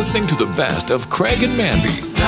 listening to the best of Craig and Mandy.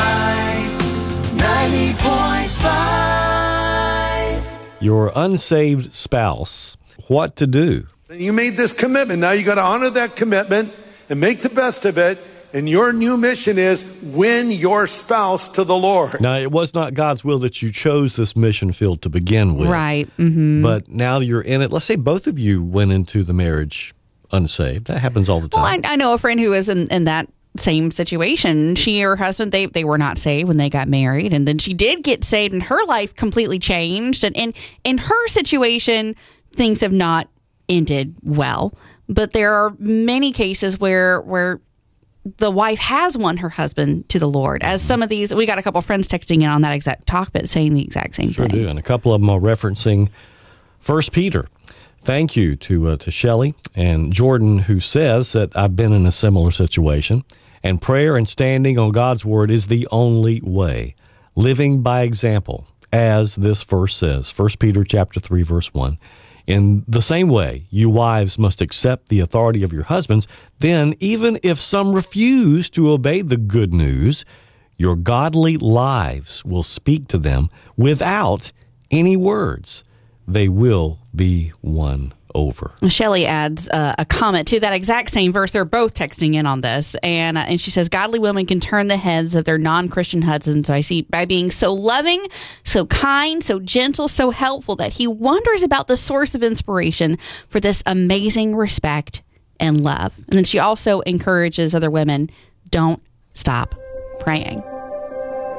90.5. Your unsaved spouse, what to do? You made this commitment. Now you got to honor that commitment and make the best of it. And your new mission is win your spouse to the Lord. Now, it was not God's will that you chose this mission field to begin with. Right. Mm-hmm. But now you're in it. Let's say both of you went into the marriage unsaved. That happens all the time. Well, I know a friend who is in that same situation. She and her husband, they were not saved when they got married. And then she did get saved and her life completely changed. And in her situation, things have not ended well. But there are many cases where the wife has won her husband to the Lord. As some of these, we got a couple of friends texting in on that exact talk, but saying the exact same thing. Sure do. And a couple of them are referencing 1 Peter. Thank you to Shelley and Jordan, who says that I've been in a similar situation, and prayer and standing on God's word is the only way. Living by example, as this verse says, 1 Peter chapter 3, verse 1. In the same way, you wives must accept the authority of your husbands. Then, even if some refuse to obey the good news, your godly lives will speak to them without any words. They will be won over. Shelley adds a comment to that exact same verse. They're both texting in on this. And she says, godly women can turn the heads of their non-Christian husbands by being so loving, so kind, so gentle, so helpful that he wonders about the source of inspiration for this amazing respect and love. And then she also encourages other women, don't stop praying.